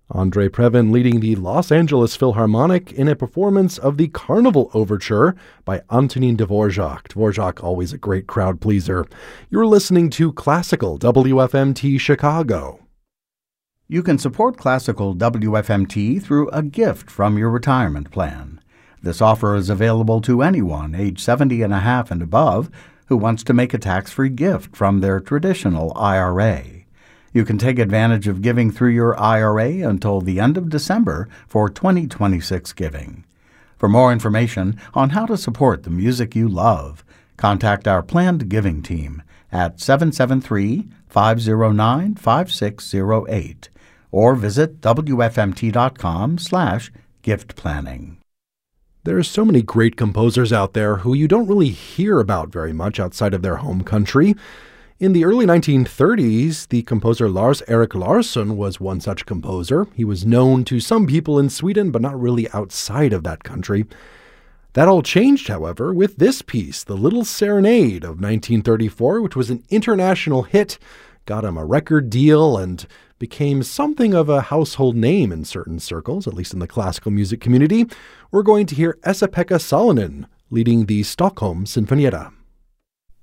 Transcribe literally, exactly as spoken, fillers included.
Andrei Previn leading the Los Angeles Philharmonic in a performance of the Carnival Overture by Antonin Dvorak. Dvorak, always a great crowd pleaser. You're listening to Classical W F M T Chicago. You can support Classical W F M T through a gift from your retirement plan. This offer is available to anyone age seventy and a half and above who wants to make a tax-free gift from their traditional I R A. You can take advantage of giving through your I R A until the end of December for twenty twenty-six giving. For more information on how to support the music you love, contact our planned giving team at seven seven three, five zero nine, five six zero eight or visit W F M T dot com slash gift planning. There are so many great composers out there who you don't really hear about very much outside of their home country. In the early nineteen thirties, the composer Lars-Erik Larsson was one such composer. He was known to some people in Sweden, but not really outside of that country. That all changed, however, with this piece, The Little Serenade of nineteen thirty-four, which was an international hit, got him a record deal, and became something of a household name in certain circles, at least in the classical music community. We're going to hear Esa-Pekka Salonen leading the Stockholm Sinfonietta.